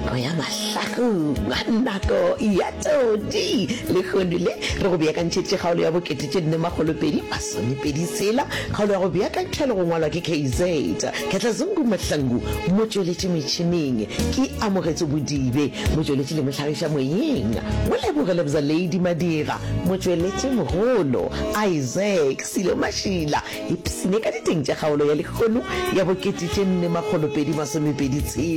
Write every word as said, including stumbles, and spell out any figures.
nako ya mahlakong nako ya todi le kgonile re go beakantšhetše kgaolo ya bokete tše nne magolopedi masomepedi tshela kgaolo ya go beakantšha le go ngwalwa ke K Z ketla zungu mahlangu motsweletše metšhineng ke amogetse bodibe motsweletše le mohlagiša moyeng mo lebogele bza Lady Madira motsweletše mogolo Isaac Silo Mashila ipsine ka diteng tša kgaolo ya lekgono ya bokete tše nne magolopedi masomepedi tshela